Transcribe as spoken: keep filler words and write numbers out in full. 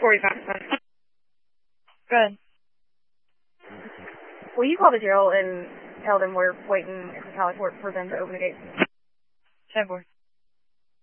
forty-five. Good. Will you call the jail and tell them we're waiting at the Cali Court for them to open the gates? ten four.